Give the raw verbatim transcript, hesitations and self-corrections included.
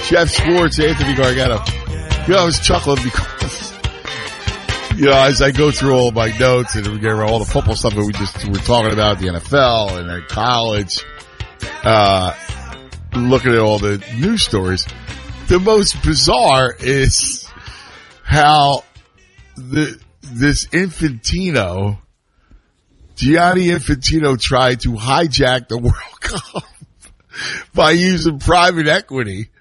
Jeff Schwartz, Anthony Gargano. You know, I was chuckling because, you know, as I go through all my notes and we get all the football stuff that we just were talking about, the N F L and at college, uh, looking at all the news stories, the most bizarre is how the this Infantino, Gianni Infantino, tried to hijack the World Cup by using private equity